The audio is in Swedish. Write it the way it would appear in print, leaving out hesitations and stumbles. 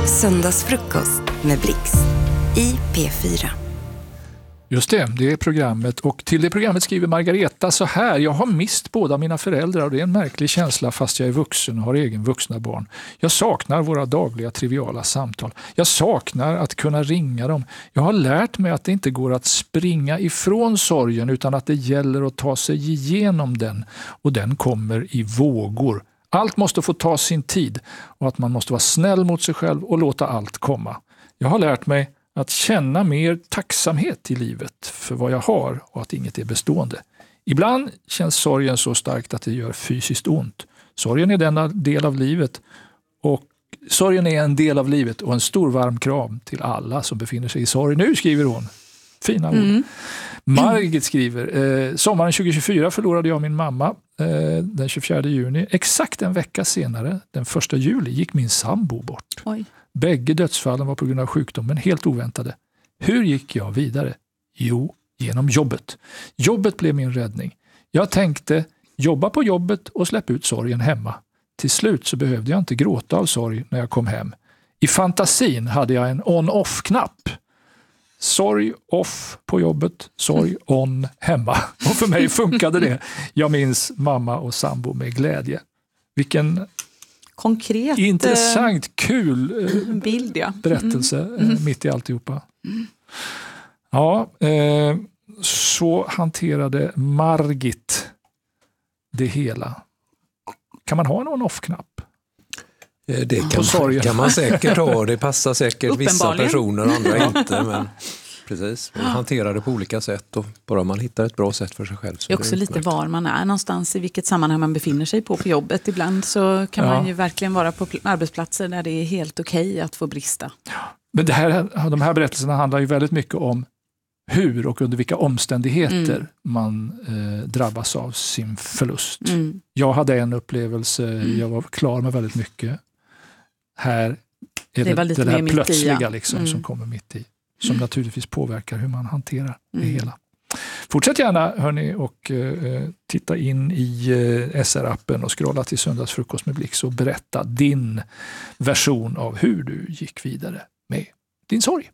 Söndagsfrukost med Blix i P4. Just det är programmet, och till det programmet skriver Margareta så här: jag har mist båda mina föräldrar och det är en märklig känsla fast jag är vuxen och har egen vuxna barn. Jag saknar våra dagliga triviala samtal. Jag saknar att kunna ringa dem. Jag har lärt mig att det inte går att springa ifrån sorgen utan att det gäller att ta sig igenom den, och den kommer i vågor. Allt måste få ta sin tid och att man måste vara snäll mot sig själv och låta allt komma. Jag har lärt mig att känna mer tacksamhet i livet för vad jag har och att inget är bestående. Ibland känns sorgen så starkt att det gör fysiskt ont. Sorgen är en del av livet och en stor varm kram till alla som befinner sig i sorg. Nu skriver hon. Fina ord. Margit skriver: sommaren 2024 förlorade jag min mamma den 24 juni. Exakt en vecka senare, den 1 juli, gick min sambo bort. Oj. Bägge dödsfallen var på grund av sjukdomen, helt oväntade. Hur gick jag vidare? Jo, genom jobbet. Jobbet blev min räddning. Jag tänkte jobba på jobbet och släppa ut sorgen hemma. Till slut så behövde jag inte gråta av sorg när jag kom hem. I fantasin hade jag en on-off-knapp. Sorg off på jobbet, sorg on hemma. Och för mig funkade det. Jag minns mamma och sambo med glädje. Vilken konkret, intressant, kul bild, ja. Berättelse mitt i alltihopa. Ja, så hanterade Margit det hela. Kan man ha en on-off-knapp? Det kan man säkert ha. Det passar säkert vissa personer och andra inte. Men precis, man hanterar det på olika sätt, och bara man hittar ett bra sätt för sig själv. Så det är också lite var man är någonstans, i vilket sammanhang man befinner sig på jobbet. Ibland så kan man ju verkligen vara på arbetsplatser där det är helt okej att få brista. Men de här berättelserna handlar ju väldigt mycket om hur och under vilka omständigheter man drabbas av sin förlust. Jag hade en upplevelse, jag var klar med väldigt mycket. Här är det här plötsliga liksom, som kommer mitt i. Som naturligtvis påverkar hur man hanterar det hela. Fortsätt gärna hörni och titta in i SR-appen och scrolla till Söndagsfrukost med Blix och berätta din version av hur du gick vidare med din sorg.